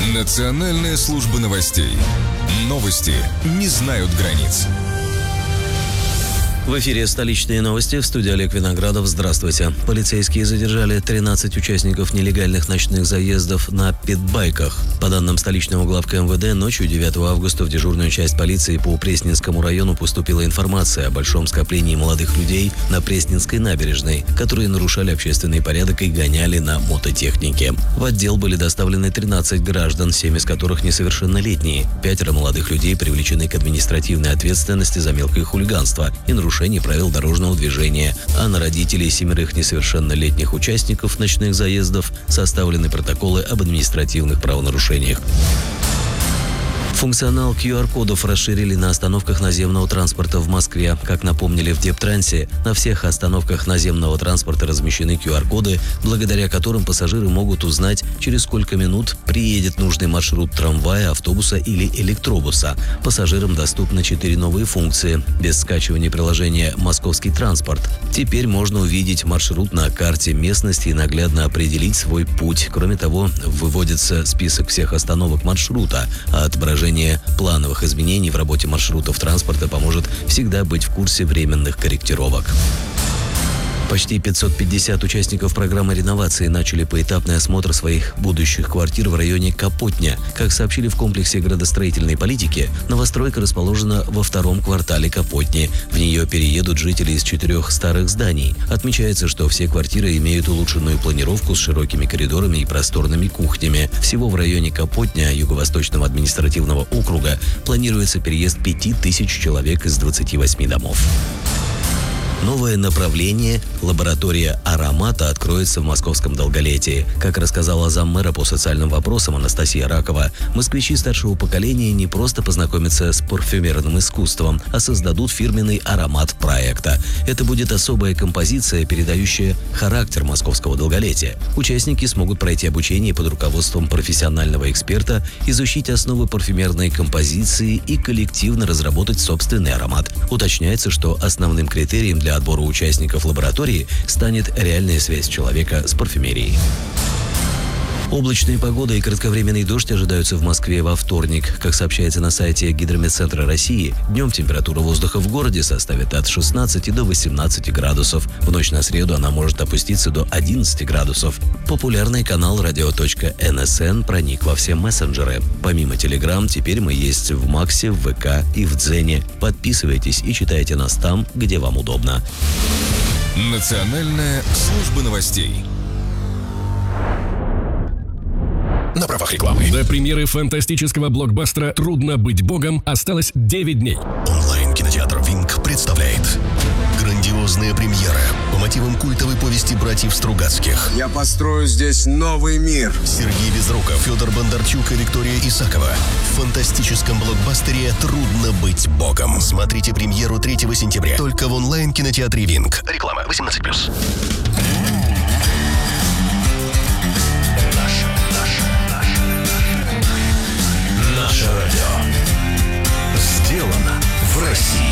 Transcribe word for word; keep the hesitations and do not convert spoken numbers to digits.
Национальная служба новостей. Новости не знают границ. В эфире «Столичные новости», в студии Олег Виноградов. Здравствуйте. Полицейские задержали тринадцать участников нелегальных ночных заездов на питбайках. По данным столичного главка эм вэ дэ, ночью девятого августа в дежурную часть полиции по Пресненскому району поступила информация о большом скоплении молодых людей на Пресненской набережной, которые нарушали общественный порядок и гоняли на мототехнике. В отдел были доставлены тринадцать граждан, семь из которых несовершеннолетние. Пятеро молодых людей привлечены к административной ответственности за мелкое хулиганство и нарушение правил дорожного движения, а на родителей семерых несовершеннолетних участников ночных заездов составлены протоколы об административных правонарушениях. Функционал ку ар-кодов расширили на остановках наземного транспорта в Москве. Как напомнили в Дептрансе, на всех остановках наземного транспорта размещены ку ар-коды, благодаря которым пассажиры могут узнать, через сколько минут приедет нужный маршрут трамвая, автобуса или электробуса. Пассажирам доступны четыре новые функции. Без скачивания приложения «Московский транспорт». Теперь можно увидеть маршрут на карте местности и наглядно определить свой путь. Кроме того, выводится список всех остановок маршрута, а отображение плановых изменений в работе маршрутов транспорта поможет всегда быть в курсе временных корректировок. Почти пятьсот пятьдесят участников программы реновации начали поэтапный осмотр своих будущих квартир в районе Капотня. Как сообщили в комплексе градостроительной политики, новостройка расположена во втором квартале Капотни. В нее переедут жители из четырех старых зданий. Отмечается, что все квартиры имеют улучшенную планировку с широкими коридорами и просторными кухнями. Всего в районе Капотня Юго-Восточного административного округа планируется переезд пяти тысяч человек из двадцати восьми домов. Новое направление «Лаборатория аромата» откроется в московском Долголетии. Как рассказала заммэра по социальным вопросам Анастасия Ракова, москвичи старшего поколения не просто познакомятся с парфюмерным искусством, а создадут фирменный аромат проекта. Это будет особая композиция, передающая характер московского Долголетия. Участники смогут пройти обучение под руководством профессионального эксперта, изучить основы парфюмерной композиции и коллективно разработать собственный аромат. Уточняется, что основным критерием для Для отбора участников лаборатории станет реальная связь человека с парфюмерией. Облачная погода и кратковременный дождь ожидаются в Москве во вторник. Как сообщается на сайте Гидрометцентра России, днем температура воздуха в городе составит от шестнадцати до восемнадцати градусов. В ночь на среду она может опуститься до одиннадцати градусов. Популярный канал радио точка эн эс эн проник во все мессенджеры. Помимо Телеграм, теперь мы есть в Максе, в вэ ка и в Дзене. Подписывайтесь и читайте нас там, где вам удобно. Национальная служба новостей. На правах рекламы. До премьеры фантастического блокбастера «Трудно быть богом» осталось девять дней. Онлайн-кинотеатр «Винк» представляет грандиозная премьера по мотивам культовой повести братьев Стругацких. Я построю здесь новый мир. Сергей Безруков, Федор Бондарчук и Виктория Исакова. В фантастическом блокбастере «Трудно быть богом». Смотрите премьеру третьего сентября только в онлайн-кинотеатре «Винк». Реклама восемнадцать плюс.